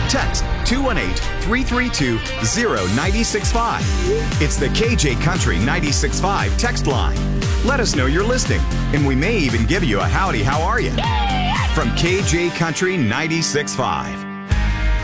Text 218-332-0965. It's the KJ Country 96.5 text line. Let us know you're listening, and we may even give you a howdy, how are you? From KJ Country 96.5.